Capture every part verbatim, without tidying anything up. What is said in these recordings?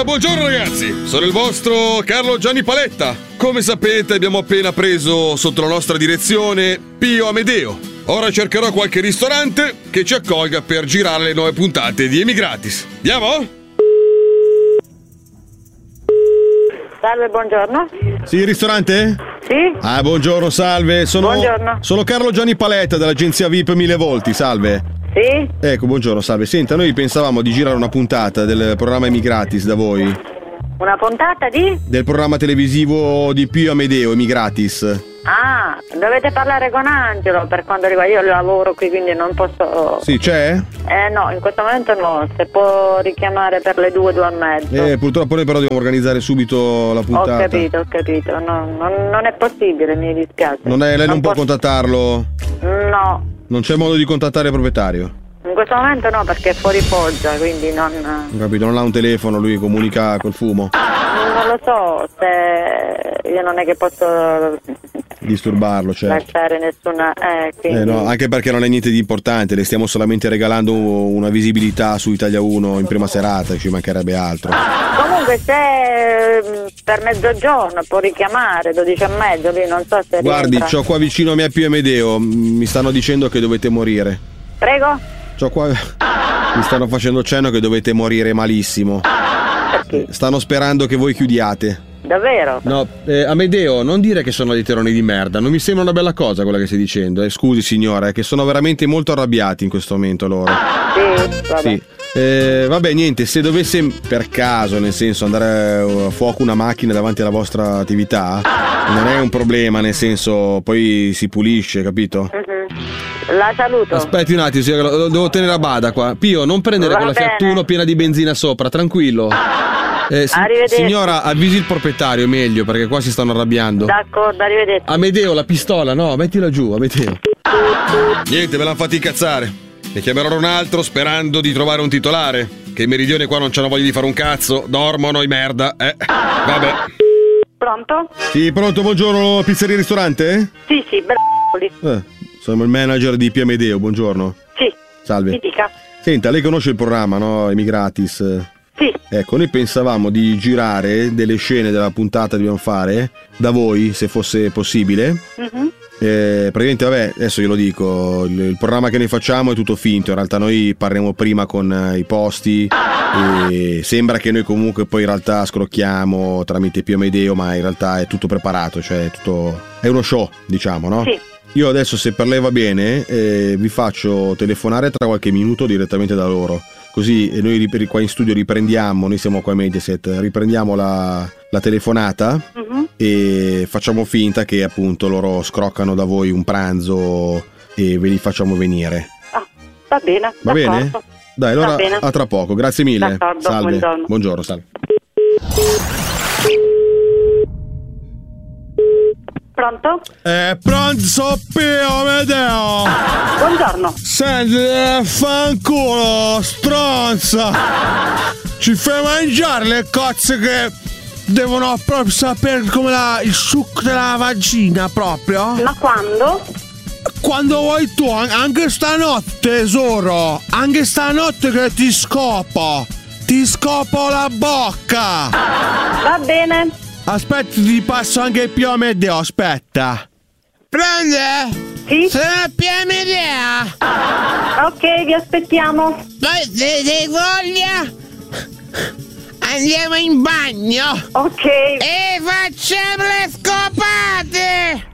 buongiorno ragazzi, sono il vostro Carlo Gianni Paletta. Come sapete abbiamo appena preso sotto la nostra direzione Pio Amedeo. Ora cercherò qualche ristorante che ci accolga per girare le nuove puntate di Emigratis. Andiamo? Salve, buongiorno. Sì, ristorante? Sì. Ah, buongiorno, salve. Sono, buongiorno. Sono Carlo Gianni Paletta dell'agenzia V I P mille volti, salve. Sì. Ecco, buongiorno, salve. Senta, noi pensavamo di girare una puntata del programma Emigratis da voi. Una puntata di? Del programma televisivo di Pio Amedeo, Emigratis. Ah, dovete parlare con Angelo per quanto riguarda, io lavoro qui quindi non posso. Sì, c'è? Eh no, in questo momento no, se può richiamare per le due, due e mezzo. Eh, purtroppo noi però dobbiamo organizzare subito la puntata. Ho capito, ho capito, no, non, non è possibile, mi dispiace. Non è, lei non, non può posso... contattarlo? No. Non c'è modo di contattare il proprietario? In questo momento no, perché è fuori Foggia, quindi non... Ho capito, non ha un telefono, lui comunica col fumo? Non lo so, se io non è che posso... disturbarlo, cioè. Lasciare nessuna... Eh, quindi... eh no, anche perché non è niente di importante, le stiamo solamente regalando una visibilità su Italia uno in prima serata, ci mancherebbe altro. Comunque se per mezzogiorno può richiamare, dodici e mezzo, lì non so se guardi, rientra. c'ho qua vicino a me a Pio Amedeo, mi stanno dicendo che dovete morire. Prego? C'ho qua... mi stanno facendo cenno che dovete morire malissimo. Perché? Stanno sperando che voi chiudiate. Davvero? No, eh, Amedeo, non dire che sono dei terroni di merda, non mi sembra una bella cosa quella che stai dicendo. Eh, scusi signora, è che sono veramente molto arrabbiati in questo momento loro. Sì, vabbè. Sì. Eh, vabbè, niente, se dovesse per caso, nel senso, andare a fuoco una macchina davanti alla vostra attività, non è un problema, nel senso, poi si pulisce, capito? Mm-hmm. La saluto. Aspetti un attimo, signora, lo devo tenere a bada qua. Pio, non prendere Va quella bene. Fiat Uno piena di benzina sopra, tranquillo. Eh, si- Arrivederci. signora, avvisi il proprietario meglio, perché qua si stanno arrabbiando. D'accordo, arrivederci. Amedeo, la pistola, no, mettila giù, Amedeo. Niente, me l'hanno fatti incazzare. Ne chiamerò un altro sperando di trovare un titolare. Che i meridioni qua non c'hanno voglia di fare un cazzo, dormono i merda, eh. Vabbè. Pronto? Sì, pronto, buongiorno, pizzeria ristorante? Sì, sì, bravo. Eh, sono il manager di Pio Amedeo, buongiorno. Sì. Salve. Mi dica. Senta, lei conosce il programma, no? Emigratis. Sì. Ecco, noi pensavamo di girare delle scene della puntata che dobbiamo fare da voi, se fosse possibile. Mm-hmm. Eh, praticamente, vabbè, adesso glielo dico, il, il programma che noi facciamo è tutto finto, in realtà noi parliamo prima con eh, i posti e sembra che noi comunque poi in realtà scrocchiamo tramite Pio Amedeo, ma in realtà è tutto preparato, cioè è tutto, è uno show, diciamo, no? Sì. Io adesso, se per lei va bene, eh, vi faccio telefonare tra qualche minuto direttamente da loro. Così noi rip- qua in studio riprendiamo, noi siamo qua a Mediaset, riprendiamo la, la telefonata uh-huh. e facciamo finta che appunto loro scroccano da voi un pranzo e ve li facciamo venire. Ah, va bene. Va d'accordo. bene? Dai, allora bene. a tra poco, grazie mille. D'accordo, Salve. buongiorno. Buongiorno, salve. Pronto? Eh, pronto, Pio Amedeo! Buongiorno. Senti, eh, fanculo, stronza! Ci fai mangiare le cozze che devono proprio sapere come la, il succo della vagina, proprio? Ma quando? Quando vuoi tu, an- anche stanotte, tesoro! Anche stanotte che ti scopo! Ti scopo la bocca! Va bene. Aspetta, ti passo anche il Pio Amedeo, aspetta! Prende? Sì? Sono a Pio Amedeo! Ok, vi aspettiamo. Poi se hai voglia andiamo in bagno. Ok. E facciamo le scopate.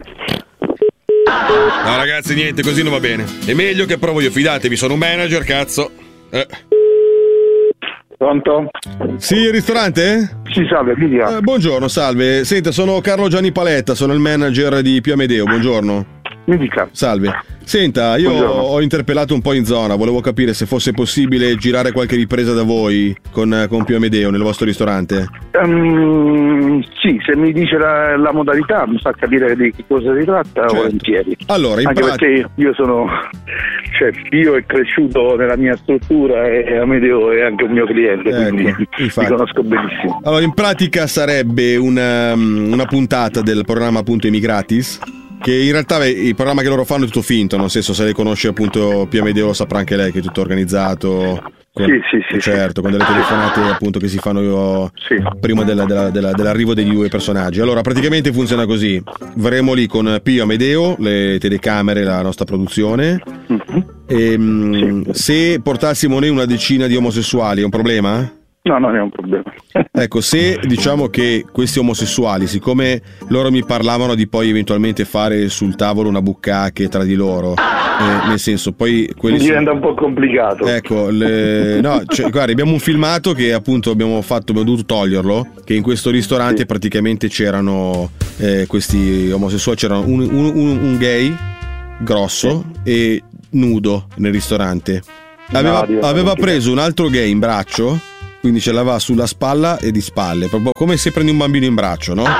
No ragazzi, niente, così non va bene. È meglio che provo io, fidatevi, sono un manager, cazzo. Eh. Pronto? Sì, ristorante? Sì, salve, mi dia. Eh, buongiorno, salve. Senta, sono Carlo Gianni Paletta, sono il manager di Pio Amedeo, buongiorno. Mi dica. Salve. Senta, io Buongiorno. ho interpellato un po' in zona, volevo capire se fosse possibile girare qualche ripresa da voi con, con Pio Amedeo nel vostro ristorante. Um, sì, se mi dice la, la modalità, mi fa capire di che cosa si tratta, Certo. volentieri. Allora, in Anche pratica... perché io sono, cioè, Pio è cresciuto nella mia struttura e Amedeo è anche un mio cliente, Ecco, quindi infatti. mi conosco benissimo. Allora, in pratica sarebbe una, una puntata del programma appunto Emigratis, che in realtà beh, il programma che loro fanno è tutto finto, nel senso, se lei conosce appunto Pio Amedeo lo saprà anche lei che è tutto organizzato, Con, sì, sì, sì, certo, sì. con delle telefonate appunto che si fanno io, sì. prima della, della, della, dell'arrivo degli due personaggi. Allora, praticamente funziona così: verremo lì con Pio Amedeo, le telecamere, la nostra produzione. Mm-hmm. E, sì. Se portassimo noi una decina di omosessuali, è un problema? No, non è un problema. Ecco, se diciamo che questi omosessuali, siccome loro mi parlavano di poi eventualmente fare sul tavolo una bucacche tra di loro, eh, nel senso, poi quelli diventa sono... un po' complicato. Ecco, le... no, cioè, guarda, abbiamo un filmato che appunto abbiamo fatto, abbiamo dovuto toglierlo, che in questo ristorante sì. praticamente c'erano eh, questi omosessuali, c'erano un, un, un, un gay grosso sì. e nudo nel ristorante. Aveva, no, aveva preso un altro gay in braccio, quindi ce l'aveva sulla spalla e di spalle, proprio come se prendi un bambino in braccio, no?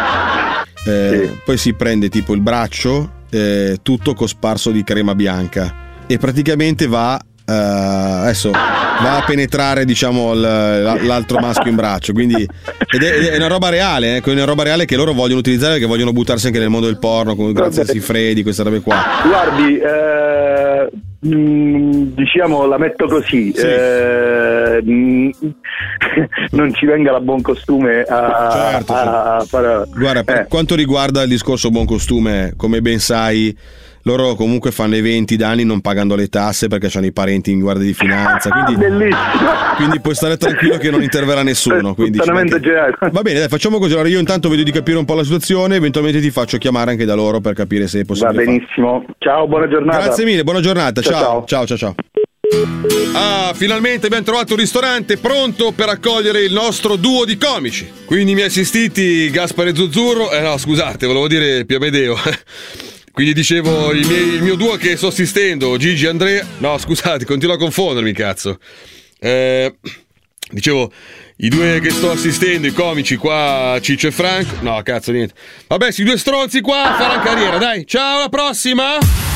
Eh, sì. Poi si prende tipo il braccio, eh, tutto cosparso di crema bianca e praticamente va, eh, adesso va a penetrare, diciamo, l'altro maschio in braccio, quindi ed è, è una roba reale, eh, è una roba reale che loro vogliono utilizzare, perché vogliono buttarsi anche nel mondo del porno, con grazie a Sifredi, queste robe qua. Guardi, eh, mh, diciamo, la metto così, sì. eh, mh, non ci venga la buon costume a, certo, a, a fare. Guarda, per eh. quanto riguarda il discorso buon costume, come ben sai, loro comunque fanno eventi da anni non pagando le tasse perché hanno i parenti in guardia di finanza, quindi, bellissimo. Quindi puoi stare tranquillo che non interverrà nessuno, quindi va bene, dai, facciamo così. Allora io intanto vedo di capire un po' la situazione, eventualmente ti faccio chiamare anche da loro per capire se è possibile. Va benissimo, fare. Ciao, buona giornata. Grazie mille, buona giornata, ciao ciao ciao ciao, ciao. Ah, finalmente abbiamo trovato un ristorante pronto per accogliere il nostro duo di comici. Quindi i miei assistiti Gaspare Zuzzurro, eh no scusate, volevo dire Pio Amedeo. Quindi dicevo il, miei, il mio duo che sto assistendo, Gigi Andrea. No scusate, continuo a confondermi, cazzo. Eh, dicevo i due che sto assistendo, i comici qua, Ciccio e Franco. No cazzo niente. Vabbè, si due stronzi qua faranno carriera, dai. Ciao, alla prossima.